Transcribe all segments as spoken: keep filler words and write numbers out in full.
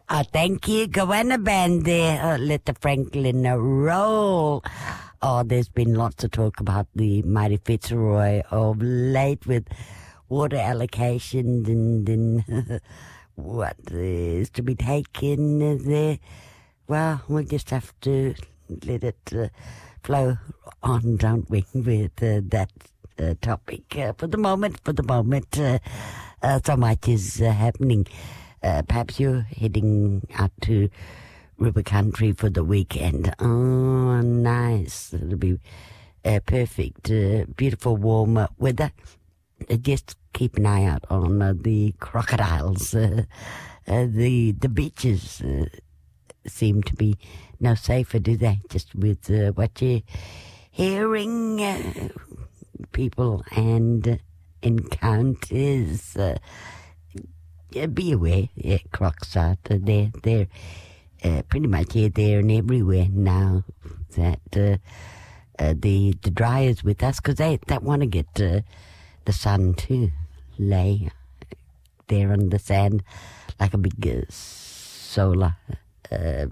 Oh, thank you. Goanna Band there. Uh, let the Franklin uh, roll. Oh, there's been lots of talk about the mighty Fitzroy of late with water allocation and, and what is to be taken there. Well, we'll just have to let it uh, flow on, don't we, with uh, that uh, topic. Uh, for the moment, for the moment, uh, uh, so much is uh, happening. Uh, perhaps you're heading out to River Country for the weekend. Oh, nice. It'll be uh, perfect. Uh, beautiful, warm uh, weather. Uh, just keep an eye out on uh, the crocodiles. Uh, uh, the the beaches uh, seem to be no safer, do they? Just with uh, what you're hearing, uh, people and encounters. Uh, Yeah, be aware, yeah, crocs are they're they're uh, pretty much here, there, and everywhere now. That uh, uh, the the dryers with us because they they want to get uh, the sun to lay there on the sand like a big uh, solar uh,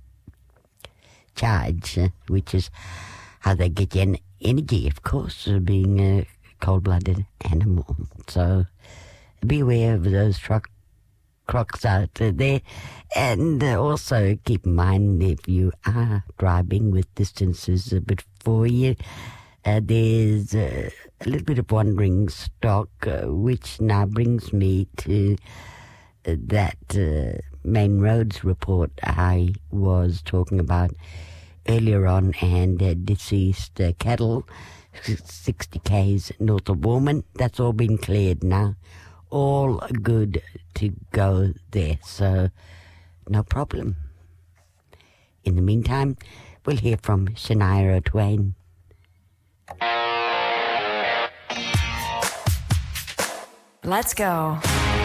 charge, uh, which is how they get en- energy, of course, uh, being a cold-blooded animal. So be aware of those truck. Crocs out there, and uh, also keep in mind if you are driving with distances before you, uh, there's uh, a little bit of wandering stock, uh, which now brings me to uh, that uh, main roads report I was talking about earlier on, and uh, deceased uh, cattle, sixty kays north of Warman. That's all been cleared now. All good to go there, so no problem. In the meantime, we'll hear from Shania Twain. Let's go.